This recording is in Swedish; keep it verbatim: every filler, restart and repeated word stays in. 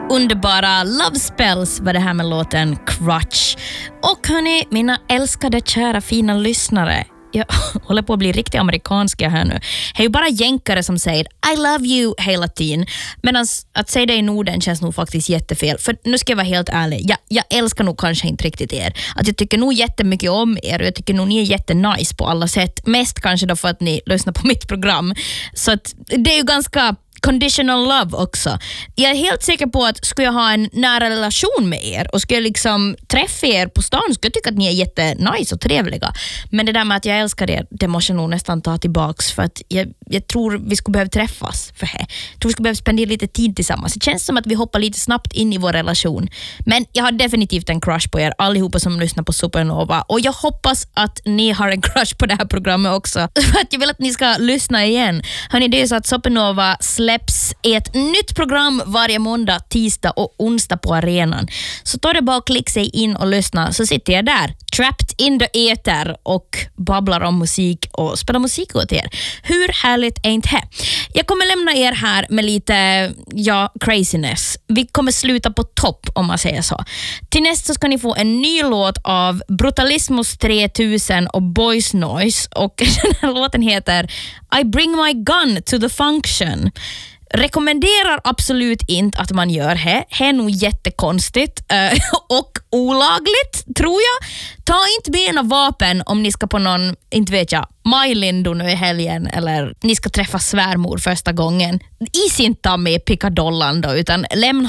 Underbara Love Spells var det här med låten Crutch. Och hörni, mina älskade, kära, fina lyssnare. Jag håller på att bli riktigt amerikanska här nu. Det är ju bara jänkare som säger I love you hela tiden. Medan att säga det i Norden känns nog faktiskt jättefel. För nu ska jag vara helt ärlig. Jag, jag älskar nog kanske inte riktigt er. Att jag tycker nog jättemycket om er. Och jag tycker nog ni är jättenice på alla sätt. Mest kanske då för att ni lyssnar på mitt program. Så att det är ju ganska conditional love också. Jag är helt säker på att skulle jag ha en nära relation med er och skulle jag liksom träffa er på stan, skulle jag tycka att ni är jättenice och trevliga. Men det där med att jag älskar er, det måste jag nog nästan ta tillbaks, för att jag, jag tror vi skulle behöva träffas för det. Jag tror vi skulle behöva spendera lite tid tillsammans. Det känns som att vi hoppar lite snabbt in i vår relation. Men jag har definitivt en crush på er allihopa som lyssnar på Supernova, och jag hoppas att ni har en crush på det här programmet också. För att jag vill att ni ska lyssna igen. Hörrni, det är så att Supernova släpps ett nytt program varje måndag, tisdag och onsdag på arenan. Så ta det bara och klicka sig in och lyssna, så sitter jag där trapped in the ether och babblar om musik och spelar musik åt er. Hur härligt är inte det? Jag kommer lämna er här med lite ja, craziness. Vi kommer sluta på topp, om man säger så. Till nästa ska ni få en ny låt av Brutalismus tre tusen och Boys Noise, och den här låten heter I Bring My Gun to the Function. Rekommenderar absolut inte att man gör det. Det är nog jättekonstigt eh, och olagligt, tror jag. Ta inte med ena vapen om ni ska på någon, inte vet jag, Majlindo nu i helgen, eller ni ska träffa svärmor första gången. Is inte ta med pickadollan då, utan lämna